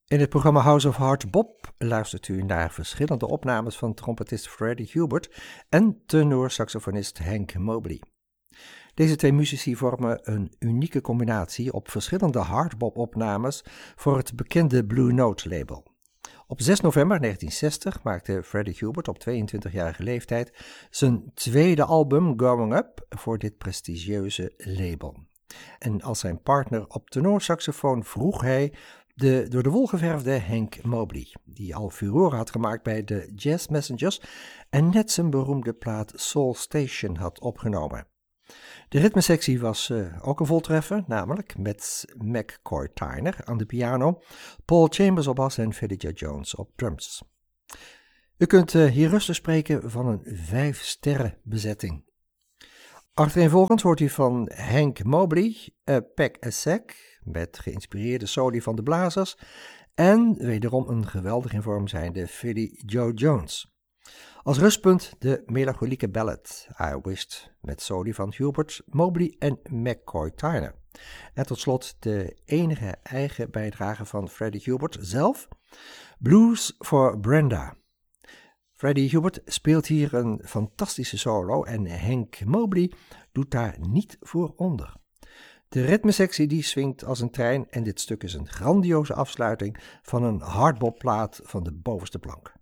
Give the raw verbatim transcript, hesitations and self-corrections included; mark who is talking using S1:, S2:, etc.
S1: In het programma House of Hard Bop luistert u naar verschillende opnames van trompetist Freddie Hubert en tenorsaxofonist Hank Mobley. Deze twee muzici vormen een unieke combinatie op verschillende hardbop-opnames voor het bekende Blue Note label. Op zes november negentien zestig maakte Freddie Hubert op tweeëntwintigjarige leeftijd zijn tweede album Going Up voor dit prestigieuze label. En als zijn partner op tenorsaxofoon vroeg hij de door de wol geverfde Hank Mobley, die al furoren had gemaakt bij de Jazz Messengers en net zijn beroemde plaat Soul Station had opgenomen. De ritmesectie was uh, ook een voltreffer, namelijk met McCoy Tyner aan de piano, Paul Chambers op bas en Philly Joe Jones op drums. U kunt uh, hier rustig spreken van een vijf sterren bezetting. Achtereenvolgens hoort u van Hank Mobley, A Pack a Sack, met geïnspireerde soli van de blazers, en wederom een geweldig in vorm zijnde Philly Joe Jones. Als rustpunt de melancholieke ballad I Wished, met soli van Hubert, Mobley en McCoy Tyner. En tot slot de enige eigen bijdrage van Freddie Hubert zelf, Blues for Brenda. Freddie Hubert speelt hier een fantastische solo en Hank Mobley doet daar niet voor onder. De ritmesectie die swingt als een trein en dit stuk is een grandioze afsluiting van een hardbopplaat van de bovenste plank.